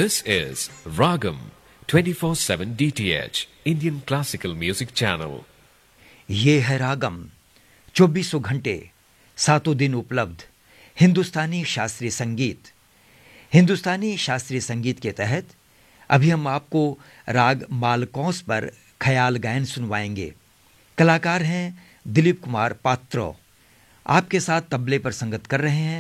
This is Ragam 24/7 DTH Indian Classical Music Channel. ये है रागम 24 घंटे 7 दिन उपलब्ध हिंदुस्तानी शास्त्रीय संगीत। हिंदुस्तानी शास्त्रीय संगीत के तहत अभी हम आपको राग मालकौंस पर ख्याल गायन सुनवाएंगे। कलाकार हैं दिलीप कुमार पात्रो। आपके साथ तबले पर संगत कर रहे हैं